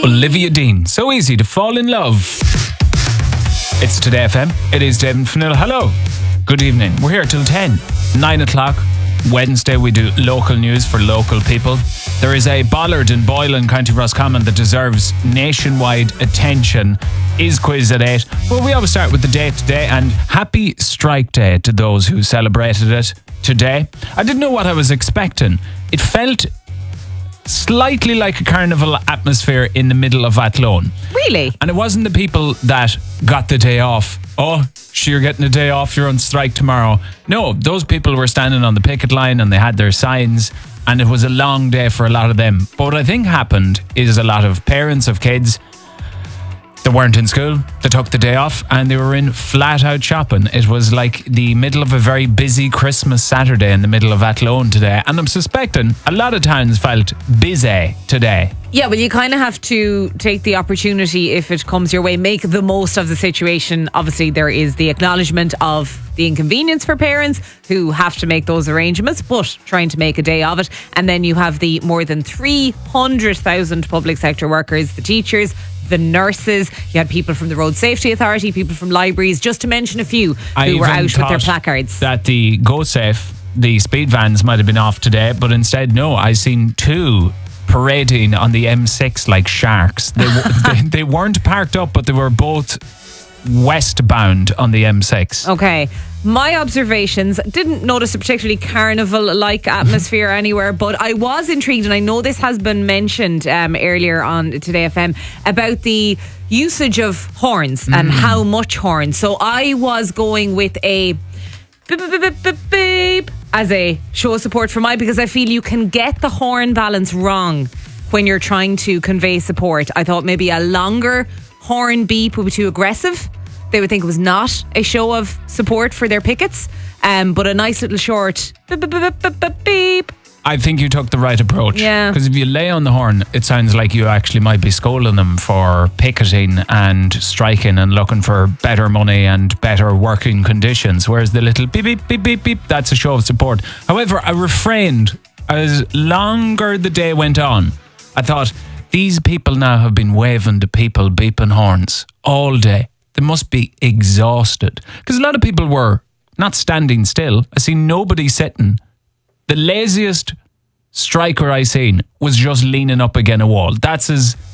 Olivia Dean. So easy to fall in love. It's Today FM. It is Dave and Fionnuala. Hello. Good evening. We're here till 10. 9 o'clock. Wednesday we do local news for local people. There is a bollard in Boyle in County Roscommon that deserves nationwide attention. Is quiz at 8. Well, we always start with the day today, and happy Strike Day to those who celebrated it today. I didn't know what I was expecting. It felt slightly like a carnival atmosphere in the middle of Athlone. Really? And it wasn't the people that got the day off. Oh, you're getting a day off, you're on strike tomorrow. No, those people were standing on the picket line and they had their signs, and it was a long day for a lot of them. But what I think happened is a lot of parents of kids that weren't in school, they took the day off and they were in flat out shopping. It was like the middle of a very busy Christmas Saturday in the middle of Athlone today, and I'm suspecting a lot of towns felt busy today. Yeah, well, you kind of have to take the opportunity if it comes your way, make the most of the situation. Obviously, there is the acknowledgement of the inconvenience for parents who have to make those arrangements, but trying to make a day of it. And then you have the more than 300,000 public sector workers, the teachers, the nurses. You had people from the Road Safety Authority, people from libraries, just to mention a few who were out with their placards. That the Go Safe, the speed vans might have been off today, but instead, no, I seen two parading on the M6 like sharks. They weren't parked up, but they were both westbound on the M6. Okay. My observations, didn't notice a particularly carnival-like atmosphere anywhere, but I was intrigued, and I know this has been mentioned earlier on Today FM, about the usage of horns and how much horns. So I was going with a beep, beep, beep, beep, beep, as a show of support for mine, because I feel you can get the horn balance wrong when you're trying to convey support. I thought maybe a longer horn beep would be too aggressive. They would think it was not a show of support for their pickets, but a nice little short beep, beep, beep, beep, beep, beep. I think you took the right approach. Yeah. Because if you lay on the horn, it sounds like you actually might be scolding them for picketing and striking and looking for better money and better working conditions. Whereas the little beep, beep, beep, beep, beep, that's a show of support. However, I refrained as longer the day went on. I thought, these people now have been waving to people beeping horns all day. They must be exhausted. Because a lot of people were not standing still. I see nobody sitting. The laziest striker I seen was just leaning up against a wall. That's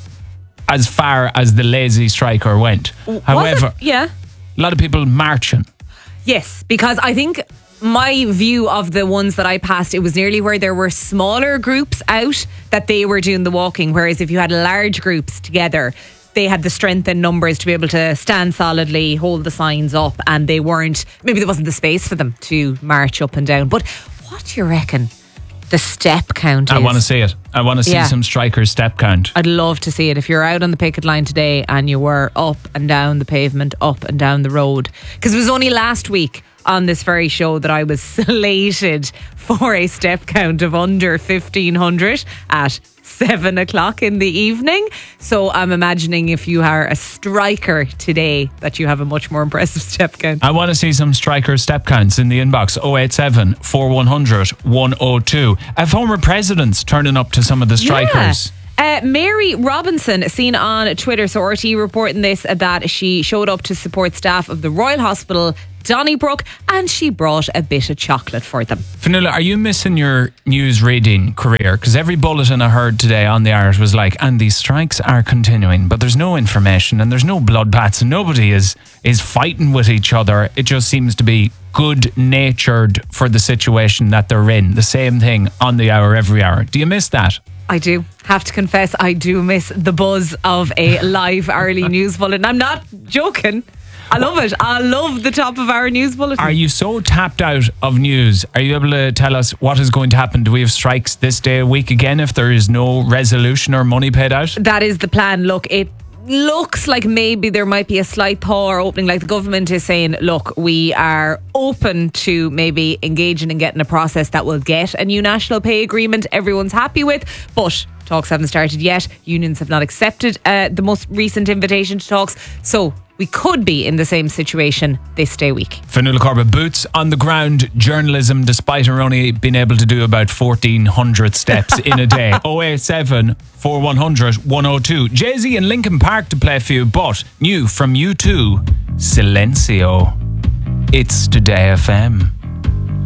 as far as the lazy striker went. However, yeah, a lot of people marching. Yes, because I think my view of the ones that I passed, it was nearly where there were smaller groups out that they were doing the walking. Whereas if you had large groups together, they had the strength in numbers to be able to stand solidly, hold the signs up, and they weren't, maybe there wasn't the space for them to march up and down. But what do you reckon the step count is? I want to see it. I want to see some strikers' step count. I'd love to see it. If you're out on the picket line today and you were up and down the pavement, up and down the road. Because it was only last week on this very show that I was slated for a step count of under 1,500 at 7 o'clock in the evening. So I'm imagining if you are a striker today that you have a much more impressive step count. I want to see some striker step counts in the inbox. 087 4100 102. Former presidents turning up to some of the strikers. Yeah. Mary Robinson, seen on Twitter, so RT reporting this, that she showed up to support staff of the Royal Hospital Donnybrook, and she brought a bit of chocolate for them. Fionnuala, are you missing your news reading career? Because every bulletin I heard today on the Irish was like, and these strikes are continuing, but there's no information and there's no bloodbaths and nobody is fighting with each other. It just seems to be good-natured for the situation that they're in. The same thing on the hour every hour. Do you miss that? I do. Have to confess, I do miss the buzz of a live early news bulletin. I'm not joking. I love it. I love the top of our news bulletin. Are you so tapped out of news? Are you able to tell us what is going to happen? Do we have strikes this day a week again if there is no resolution or money paid out? That is the plan. Look, it looks like maybe there might be a slight thaw or opening, like the government is saying, look, we are open to maybe engaging and getting a process that will get a new national pay agreement everyone's happy with, but talks haven't started yet. Unions have not accepted the most recent invitation to talks, so we could be in the same situation this day week. Fionnuala Corbett, boots on the ground journalism, despite her only being able to do about 1,400 steps in a day. 087 4100 102. Jay-Z and Linkin Park to play for you, but new from U2, Silencio. It's Today FM.